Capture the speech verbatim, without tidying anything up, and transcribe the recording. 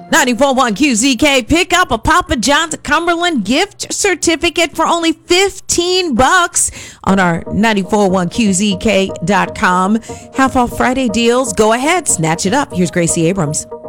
ninety-four point one Q Z K, pick up a Papa John's Cumberland gift certificate for only fifteen bucks on our nine four one Q Z K dot com. Half off Friday deals. Go ahead, snatch it up. Here's Gracie Abrams.